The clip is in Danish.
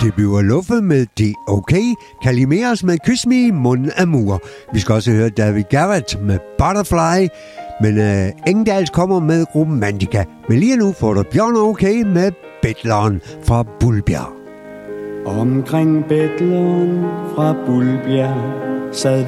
Det bliver luffet med det okay. Kalimeras med Kys Me, Mon Amour. Vi skal også høre David Garrett med Butterfly. Men Engdals kommer med Romantica. Men lige nu får du Bjørn Okay med Betleren fra Bulbjerg. Omkring Betleren fra Bulbjerg sad